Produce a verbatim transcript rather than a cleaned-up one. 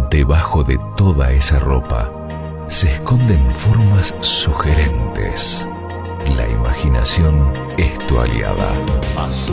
Debajo de toda esa ropa se esconden formas sugerentes. La imaginación es tu aliada.